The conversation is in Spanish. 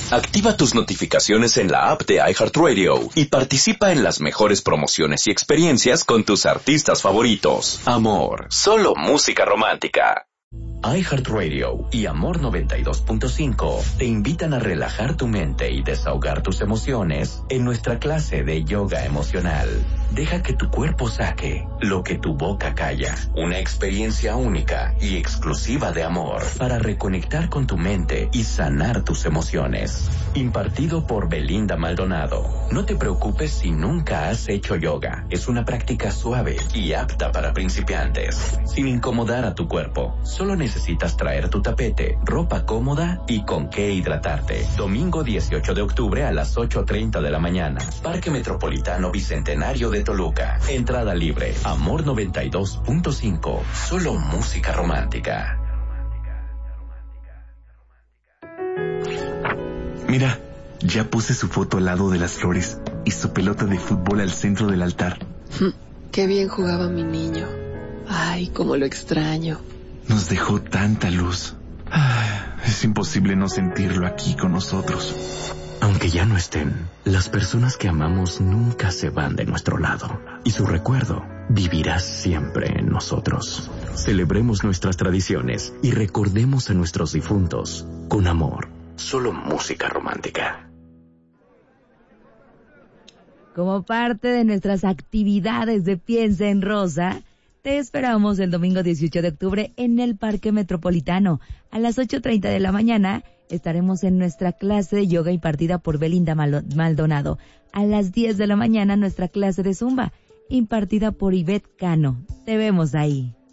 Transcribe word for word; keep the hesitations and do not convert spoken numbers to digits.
Activa tus notificaciones en la app de iHeartRadio y participa en las mejores promociones y experiencias con tus artistas favoritos. Amor, solo música romántica. iHeartRadio y Amor noventa y dos punto cinco te invitan a relajar tu mente y desahogar tus emociones en nuestra clase de yoga emocional. Deja que tu cuerpo saque lo que tu boca calla. Una experiencia única y exclusiva de amor para reconectar con tu mente y sanar tus emociones. Impartido por Belinda Maldonado. No te preocupes si nunca has hecho yoga. Es una práctica suave y apta para principiantes. Sin incomodar a tu cuerpo. Solo necesitas traer tu tapete, ropa cómoda y con qué hidratarte. Domingo dieciocho de octubre a las ocho treinta de la mañana. Parque Metropolitano Bicentenario de Toluca. Entrada libre. Amor noventa y dos punto cinco. Solo música romántica. Mira, ya puse su foto al lado de las flores y su pelota de fútbol al centro del altar. Qué bien jugaba mi niño. Ay, cómo lo extraño. Nos dejó tanta luz. Es imposible no sentirlo aquí con nosotros. Aunque ya no estén, las personas que amamos nunca se van de nuestro lado. Y su recuerdo vivirá siempre en nosotros. Celebremos nuestras tradiciones y recordemos a nuestros difuntos con amor. Solo música romántica. Como parte de nuestras actividades de Piensa en Rosa, te esperamos el domingo dieciocho de octubre en el Parque Metropolitano. A las ocho treinta de la mañana estaremos en nuestra clase de yoga impartida por Belinda Maldonado. A las diez de la mañana nuestra clase de zumba impartida por Ivette Cano. Te vemos ahí.